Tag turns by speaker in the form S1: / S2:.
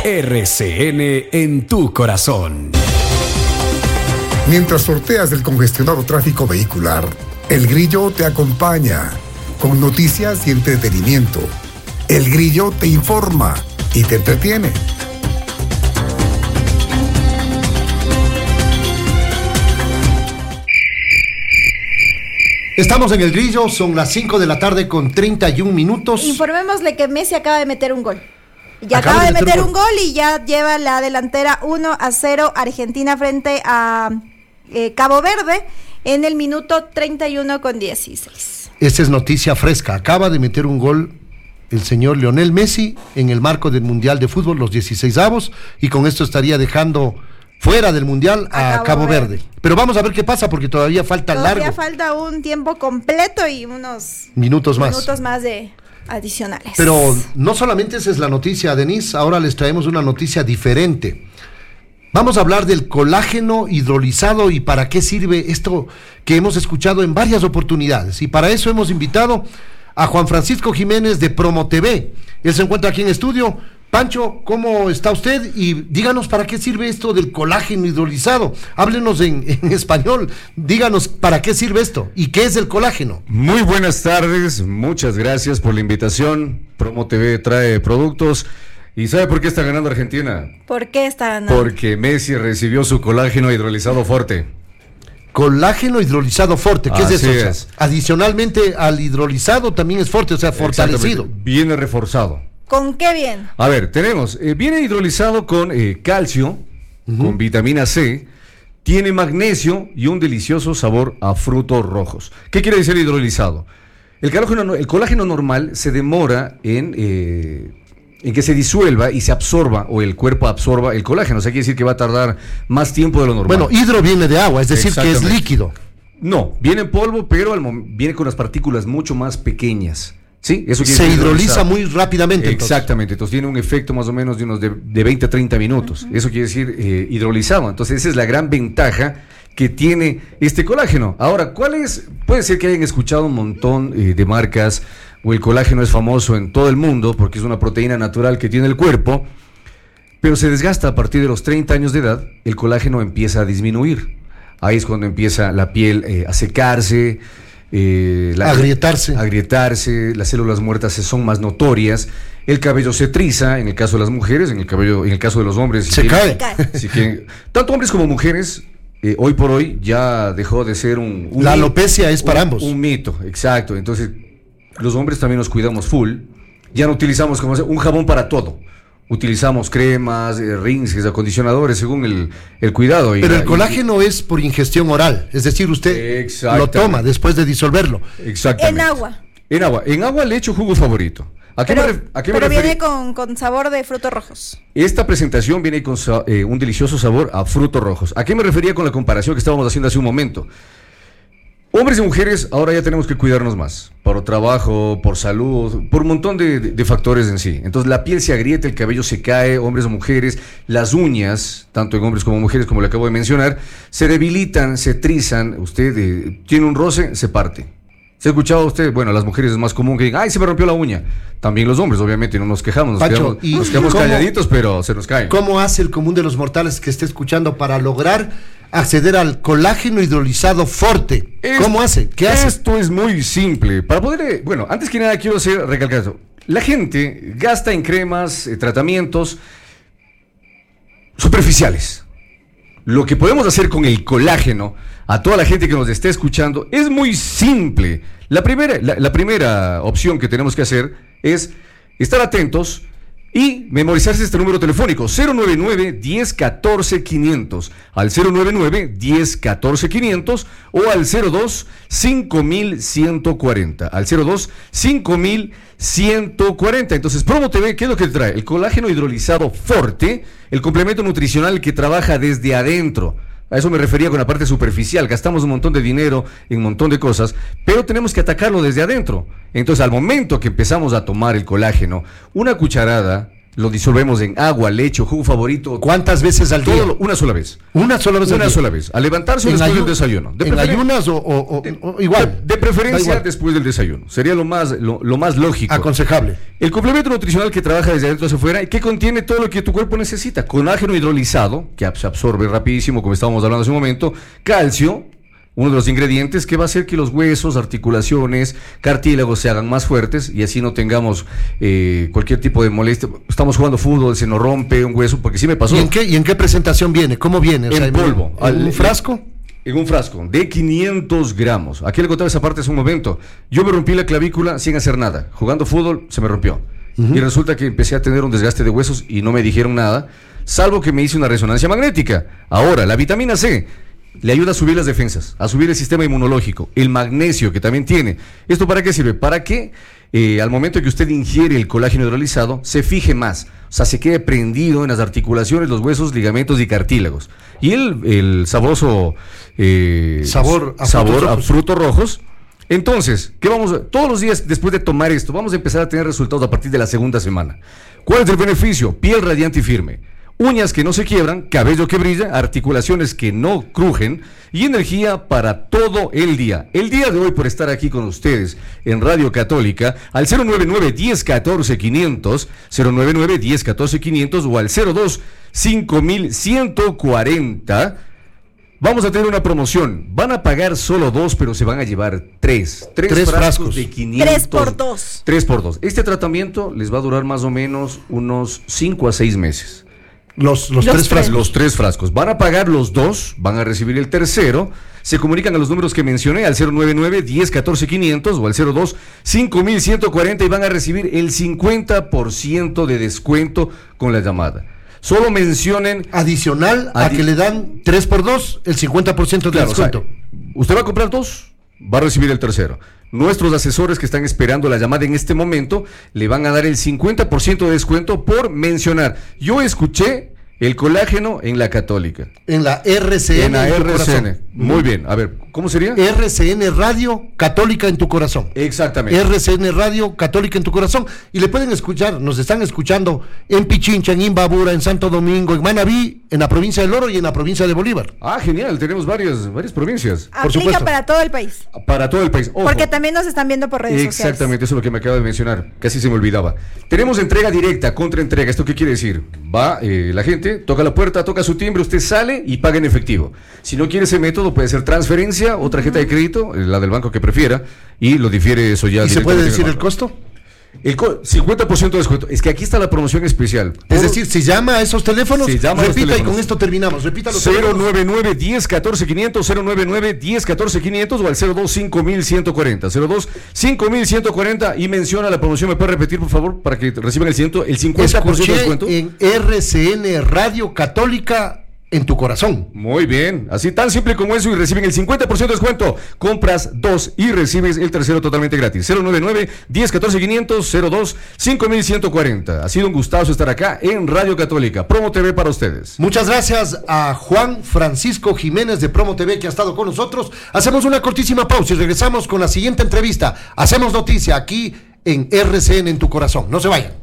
S1: RCN en tu corazón.
S2: Mientras sorteas el congestionado tráfico vehicular, El Grillo te acompaña con noticias y entretenimiento. El Grillo te informa y te entretiene.
S3: Estamos en El Grillo, son las 5 de la tarde con 31 minutos.
S4: Informémosle que Messi acaba de meter un gol. Ya acaba de meter un gol y ya lleva la delantera 1-0 Argentina frente a Cabo Verde en el minuto 31 con 16.
S3: Esta es noticia fresca. Acaba de meter un gol el señor Lionel Messi en el marco del Mundial de Fútbol, los 16avos, y con esto estaría dejando fuera del Mundial a Cabo Verde. Pero vamos a ver qué pasa porque todavía falta
S4: Todavía falta un tiempo completo y unos
S3: minutos más
S4: de adicionales.
S3: Pero no solamente esa es la noticia, Denise, ahora les traemos una noticia diferente. Vamos a hablar del colágeno hidrolizado y para qué sirve esto que hemos escuchado en varias oportunidades. Y para eso hemos invitado a Juan Francisco Jiménez de Promo TV. Él se encuentra aquí en estudio. Pancho, ¿cómo está usted? Y díganos para qué sirve esto del colágeno hidrolizado. Háblenos en español, díganos para qué sirve esto y qué es el colágeno.
S5: Muy buenas tardes, muchas gracias por la invitación. Promo TV trae productos. ¿Y sabe por qué está ganando Argentina?
S4: ¿Por qué está ganando?
S5: Porque Messi recibió su colágeno hidrolizado Forte.
S3: Colágeno hidrolizado Forte, ¿qué es eso? O sea, adicionalmente al hidrolizado también es Forte, o sea, fortalecido.
S5: Viene reforzado.
S4: ¿Con qué bien?
S5: A ver, tenemos, viene hidrolizado con calcio, con vitamina C, tiene magnesio y un delicioso sabor a frutos rojos. ¿Qué quiere decir hidrolizado? El colágeno normal se demora en que se disuelva y se absorba, o el cuerpo absorba el colágeno. O sea, quiere decir que va a tardar más tiempo de lo normal.
S3: Bueno, hidro viene de agua, es decir, que es líquido.
S5: No, viene en polvo, pero viene con las partículas mucho más pequeñas. Sí, eso
S3: se hidroliza muy rápidamente.
S5: Exactamente, entonces tiene un efecto más o menos de unos de 20 a 30 minutos. Eso quiere decir hidrolizado. Entonces esa es la gran ventaja que tiene este colágeno. Ahora, ¿cuál es? Puede ser que hayan escuchado un montón de marcas, o el colágeno es famoso en todo el mundo porque es una proteína natural que tiene el cuerpo, pero se desgasta a partir de los 30 años de edad, el colágeno empieza a disminuir. Ahí es cuando empieza la piel a secarse, agrietarse, las células muertas son más notorias, el cabello se triza, en el caso de las mujeres, en el caso de los hombres
S3: se cae.
S5: Tanto hombres como mujeres, hoy por hoy ya dejó de ser
S3: la alopecia es para ambos.
S5: Un mito, exacto. Entonces los hombres también nos cuidamos full, ya no utilizamos como un jabón para todo. Utilizamos cremas, rinses, acondicionadores, según el cuidado.
S3: Pero el colágeno es por ingestión oral, es decir, usted lo toma después de disolverlo.
S5: Exactamente. En agua le echo jugo favorito. ¿A qué
S4: pero viene con sabor de frutos rojos.
S5: Esta presentación viene con un delicioso sabor a frutos rojos. ¿A qué me refería con la comparación que estábamos haciendo hace un momento? Hombres y mujeres ahora ya tenemos que cuidarnos más, por trabajo, por salud, por un montón de factores en sí. Entonces la piel se agrieta, el cabello se cae, hombres o mujeres, las uñas, tanto en hombres como mujeres, como le acabo de mencionar, se debilitan, se trizan, usted tiene un roce, se parte. ¿Se ha escuchado usted? Bueno, a las mujeres es más común que digan, ¡ay, se me rompió la uña! También los hombres, obviamente, no nos quejamos, nos quedamos calladitos, pero se nos caen.
S3: ¿Cómo hace el común de los mortales que esté escuchando para lograr acceder al colágeno hidrolizado Forte? ¿Cómo hace? ¿Qué hace?
S5: Esto es muy simple. Para poder, antes que nada quiero recalcar esto. La gente gasta en cremas, tratamientos superficiales. Lo que podemos hacer con el colágeno, a toda la gente que nos esté escuchando, es muy simple. La primera opción que tenemos que hacer es estar atentos y memorizarse este número telefónico, 099-1014-500, al 099-1014-500 o al 02-5140, al 02-5140. Entonces, Promo TV, ¿qué es lo que trae? El colágeno hidrolizado Forte, el complemento nutricional que trabaja desde adentro. A eso me refería con la parte superficial. Gastamos un montón de dinero en un montón de cosas, pero tenemos que atacarlo desde adentro. Entonces, al momento que empezamos a tomar el colágeno, una cucharada lo disolvemos en agua, leche, jugo favorito.
S3: ¿Cuántas veces al día?
S5: Una sola vez.
S3: Una sola vez al día.
S5: Una sola vez. Al levantarse o después del desayuno.
S3: ¿En ayunas o igual?
S5: De preferencia después del desayuno. Sería lo más lógico.
S3: Aconsejable.
S5: El complemento nutricional que trabaja desde adentro hacia afuera y que contiene todo lo que tu cuerpo necesita. Colágeno hidrolizado, que se absorbe rapidísimo, como estábamos hablando hace un momento. Calcio, uno de los ingredientes que va a hacer que los huesos, articulaciones, cartílagos se hagan más fuertes y así no tengamos cualquier tipo de molestia. Estamos jugando fútbol, se nos rompe un hueso, porque sí me pasó.
S3: ¿Y en qué presentación viene? ¿Cómo viene? O sea,
S5: en polvo.
S3: ¿En un frasco?
S5: En un frasco de 500 gramos. Aquí le contaba esa parte hace un momento. Yo me rompí la clavícula sin hacer nada. Jugando fútbol se me rompió. Y resulta que empecé a tener un desgaste de huesos y no me dijeron nada, salvo que me hice una resonancia magnética. Ahora, la vitamina C le ayuda a subir las defensas, a subir el sistema inmunológico, el magnesio que también tiene. ¿Esto para qué sirve? Para que al momento que usted ingiere el colágeno hidrolizado, se fije más, o sea, se quede prendido en las articulaciones, los huesos, ligamentos y cartílagos. Y el sabroso sabor a frutos rojos. Entonces, ¿qué todos los días después de tomar esto, vamos a empezar a tener resultados a partir de la segunda semana? ¿Cuál es el beneficio? Piel radiante y firme, uñas que no se quiebran, cabello que brilla, articulaciones que no crujen y energía para todo el día. El día de hoy, por estar aquí con ustedes en Radio Católica, al 099-1014-500, 099-1014-500 o al 02-5140, vamos a tener una promoción. Van a pagar solo 2, pero se van a llevar 3 frascos de 500.
S4: 3 por 2.
S5: 3 por 2. Este tratamiento les va a durar más o menos unos 5 a 6 meses.
S3: Los 3 frascos.
S5: Los 3 frascos. Van a pagar los 2, van a recibir el tercero. Se comunican a los números que mencioné, al 099-1014-500 o al 02-5140 y van a recibir el 50% de descuento con la llamada. Solo mencionen...
S3: Adicional a que le dan 3 por 2, el 50% de descuento.
S5: O sea, usted va a comprar 2, va a recibir el tercero. Nuestros asesores que están esperando la llamada en este momento le van a dar el 50% de descuento por mencionar: yo escuché el colágeno en la Católica.
S3: En la RCN.
S5: En la RCN. Muy bien. A ver, ¿cómo sería?
S3: RCN Radio Católica en tu corazón.
S5: Exactamente.
S3: RCN Radio Católica en tu corazón. Y le pueden escuchar, nos están escuchando en Pichincha, en Imbabura, en Santo Domingo, en Manabí, en la provincia del Oro y en la provincia de Bolívar.
S5: Ah, genial. Tenemos varias provincias.
S4: Por supuesto. Para todo el país.
S5: Para todo el país. Ojo.
S4: Porque también nos están viendo por redes sociales.
S5: Exactamente, eso es lo que me acaba de mencionar. Casi se me olvidaba. Tenemos entrega directa, contraentrega. ¿Esto qué quiere decir? Va la gente, toca la puerta, toca su timbre, usted sale y paga en efectivo. Si no quiere ese método, puede ser transferencia o tarjeta de crédito, la del banco que prefiera, y lo difiere eso ya.
S3: ¿Y se puede decir el costo?
S5: El 50% de descuento. Es que aquí está la promoción especial.
S3: Es decir, si llama a esos teléfonos, repita y con esto terminamos. Repita los
S5: 099-1014-500, 099-1014-500 o al 02-5140. 02-5140 y menciona la promoción. ¿Me puede repetir, por favor, para que reciban el 50% de descuento?
S3: En RCN Radio Católica en tu corazón.
S5: Muy bien, así tan simple como eso y reciben el 50% de descuento. Compras 2 y recibes el tercero totalmente gratis. 099-1014-500, 02-5140. Ha sido un gustazo estar acá en Radio Católica, Promo TV para ustedes.
S3: Muchas gracias a Juan Francisco Jiménez de Promo TV que ha estado con nosotros. Hacemos una cortísima pausa y regresamos con la siguiente entrevista. Hacemos noticia aquí en RCN en tu corazón. No se vayan.